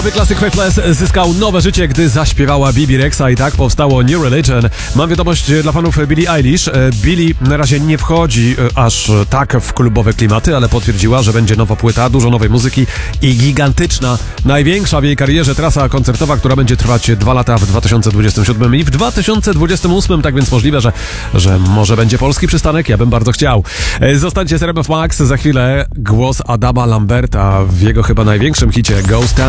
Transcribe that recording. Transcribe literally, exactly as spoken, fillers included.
Klasyk Faithless zyskał nowe życie, gdy zaśpiewała Bibi Rexa i tak powstało New Religion. Mam wiadomość dla fanów Billie Eilish. Billie na razie nie wchodzi aż tak w klubowe klimaty, ale potwierdziła, że będzie nowa płyta, dużo nowej muzyki i gigantyczna, największa w jej karierze trasa koncertowa, która będzie trwać dwa lata w dwa tysiące dwudziestym siódmym i w dwa tysiące dwudziestym ósmym, tak więc możliwe, że, że może będzie polski przystanek, ja bym bardzo chciał. Zostańcie z R M F Max, za chwilę głos Adama Lamberta w jego chyba największym hicie Ghost Town.